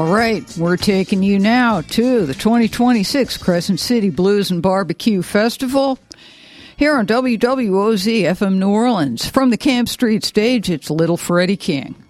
All right, we're taking you now to the 2026 Crescent City Blues and Barbecue Festival here on WWOZ FM New Orleans. From the Camp Street stage, it's Little Freddie King.